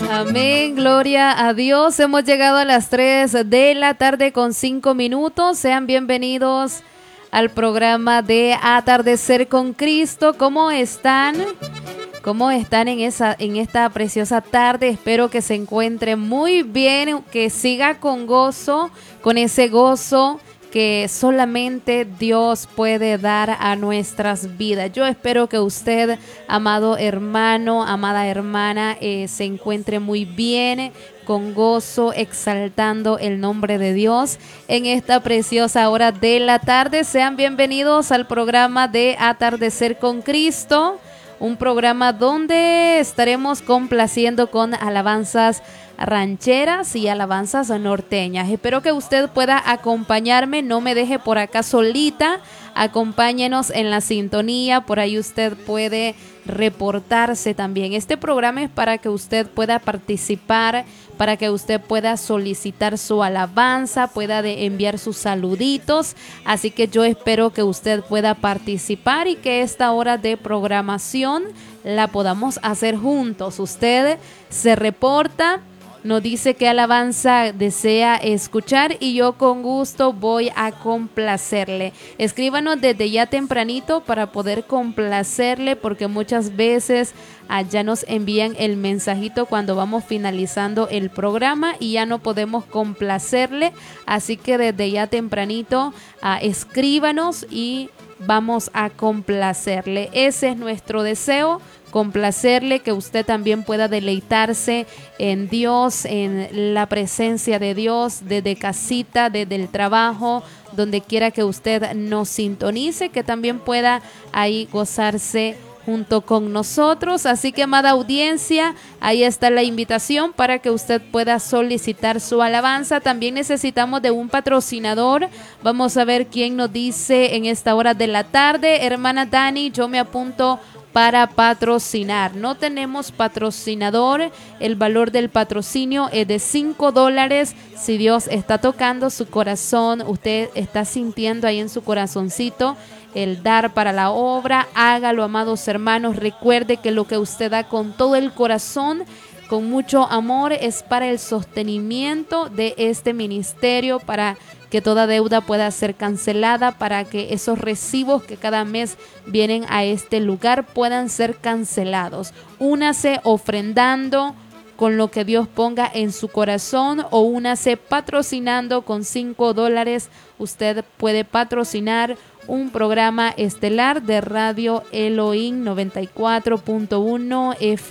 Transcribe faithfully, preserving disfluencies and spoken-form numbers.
Amén, gloria a Dios. Hemos llegado a las tres de la tarde con cinco minutos. Sean bienvenidos al programa de Atardecer con Cristo. ¿Cómo están? ¿Cómo están en, esa, en esta preciosa tarde? Espero que se encuentren muy bien, que siga con gozo, con ese gozo que solamente Dios puede dar a nuestras vidas. Yo espero que usted, amado hermano, amada hermana, eh, se encuentre muy bien, con gozo, exaltando el nombre de Dios en esta preciosa hora de la tarde. Sean bienvenidos al programa de Atardecer con Cristo, un programa donde estaremos complaciendo con alabanzas rancheras y alabanzas norteñas. Espero que usted pueda acompañarme, no me deje por acá solita, acompáñenos en la sintonía, por ahí usted puede reportarse también. Este programa es para que usted pueda participar, para que usted pueda solicitar su alabanza, pueda de enviar sus saluditos, así que yo espero que usted pueda participar y que esta hora de programación la podamos hacer juntos. Usted se reporta, nos dice qué alabanza desea escuchar y yo con gusto voy a complacerle. Escríbanos desde ya tempranito para poder complacerle, porque muchas veces allá nos envían el mensajito cuando vamos finalizando el programa y ya no podemos complacerle. Así que desde ya tempranito uh, escríbanos y vamos a complacerle. Ese es nuestro deseo, complacerle, que usted también pueda deleitarse en Dios, en la presencia de Dios, desde casita, desde el trabajo, donde quiera que usted nos sintonice, que también pueda ahí gozarse junto con nosotros. Así que, amada audiencia, ahí está la invitación para que usted pueda solicitar su alabanza. También necesitamos de un patrocinador. Vamos a ver quién nos dice en esta hora de la tarde. Hermana Dani, yo me apunto para patrocinar. No tenemos patrocinador. El valor del patrocinio es de cinco dólares. Si Dios está tocando su corazón, usted está sintiendo ahí en su corazoncito el dar para la obra, hágalo, amados hermanos. Recuerde que lo que usted da con todo el corazón, con mucho amor, es para el sostenimiento de este ministerio, para que toda deuda pueda ser cancelada, para que esos recibos que cada mes vienen a este lugar puedan ser cancelados. Únase ofrendando con lo que Dios ponga en su corazón, o únase patrocinando con cinco dólares. Usted puede patrocinar un programa estelar de Radio Elohim noventa y cuatro punto uno F